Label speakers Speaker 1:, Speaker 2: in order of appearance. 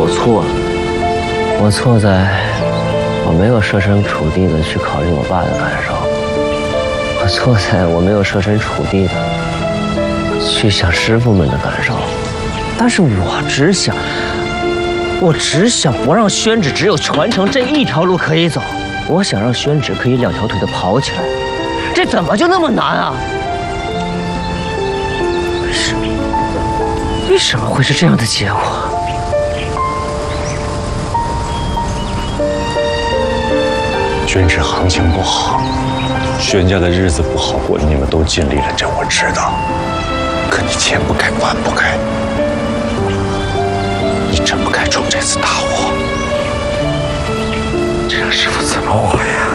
Speaker 1: 我错了，我错在我没有设身处地的去考虑我爸的感受，我错在我没有设身处地的去想师傅们的感受。但是我只想不让宣芷只有传承这一条路可以走，我想让宣芷可以2条腿的跑起来，这怎么就那么难啊？为什么会是这样的结果？
Speaker 2: 宣芷行情不好，宣家的日子不好过，你们都尽力了，这我知道。可你钱不该，碗不该，你真不该闯这次大祸，这让师傅怎么活呀？